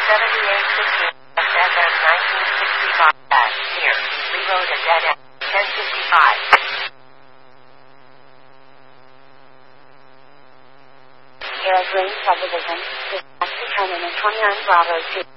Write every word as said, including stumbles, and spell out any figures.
seventy-eight fifteen S F M nineteen sixty-five dash near. Reload at dead end. ten fifty-five. Air Green Television. Dispatch to Terminal twenty-nine Bravo two.